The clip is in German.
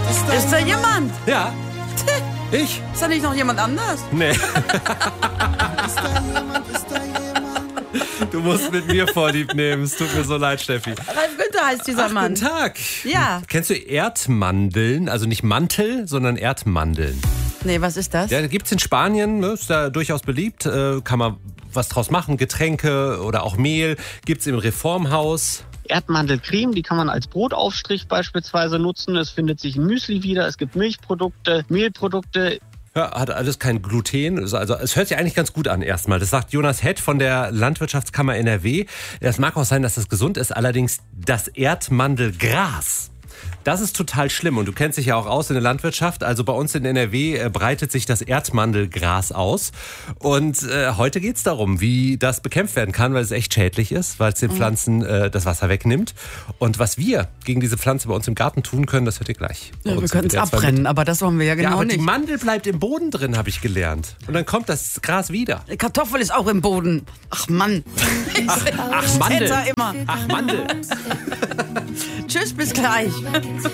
Ist da jemand? Ja. Ich? Ist da nicht noch jemand anders? Nee. Ist da jemand? Du musst mit mir Vorlieb nehmen. Es tut mir so leid, Steffi. Ralf Günther heißt dieser Mann. Guten Tag. Ja. Kennst du Erdmandeln? Also nicht Mantel, sondern Erdmandeln. Nee, was ist das? Ja, gibt's in Spanien, ne, ist da durchaus beliebt. Kann man was draus machen, Getränke oder auch Mehl. Gibt's im Reformhaus. Erdmandelcreme, die kann man als Brotaufstrich beispielsweise nutzen. Es findet sich in Müsli wieder. Es gibt Milchprodukte, Mehlprodukte. Ja, hat alles kein Gluten. Also es hört sich eigentlich ganz gut an erstmal. Das sagt Jonas Hett von der Landwirtschaftskammer NRW. Es mag auch sein, dass das gesund ist. Allerdings das Erdmandelgras, das ist total schlimm. Und du kennst dich ja auch aus in der Landwirtschaft. Also bei uns in NRW breitet sich das Erdmandelgras aus. Und heute geht's darum, wie das bekämpft werden kann, weil es echt schädlich ist, weil es den Pflanzen das Wasser wegnimmt. Und was wir gegen diese Pflanze bei uns im Garten tun können, das hört ihr gleich. Ja, wir können es abbrennen, aber das wollen wir ja Ja, genau aber nicht. die Mandel bleibt im Boden drin, habe ich gelernt. Und dann kommt das Gras wieder. Kartoffel ist auch im Boden. Ach Mann. Ach, Mandel. Täter immer. Ach, Mandel. Tschüss, bis gleich.